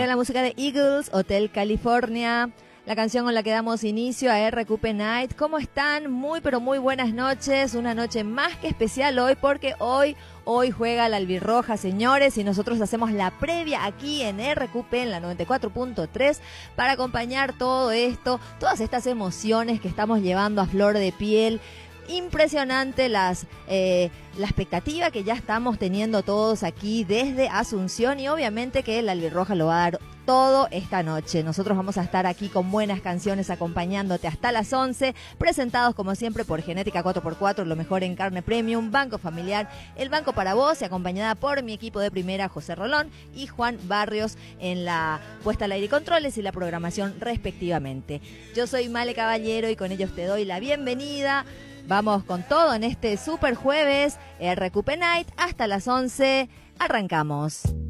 la música de Eagles, Hotel California, la canción con la que damos inicio a RQP Night. ¿Cómo están? Muy pero muy buenas noches, una noche más que especial hoy porque hoy juega la albirroja, señores, y nosotros hacemos la previa aquí en RQP, en la 94.3, para acompañar todo esto, todas estas emociones que estamos llevando a flor de piel. Impresionante la expectativa que ya estamos teniendo todos aquí desde Asunción y obviamente que la albirroja lo va a dar todo esta noche. Nosotros vamos a estar aquí con buenas canciones acompañándote hasta las 11, presentados como siempre por Genética 4x4, lo mejor en carne premium, Banco Familiar, el banco para vos, y acompañada por mi equipo de primera, José Rolón y Juan Barrios, en la puesta al aire y controles y la programación respectivamente. Yo soy Male Caballero y con ellos te doy la bienvenida. Vamos con todo en este super jueves, RQP Night, hasta las 11, arrancamos.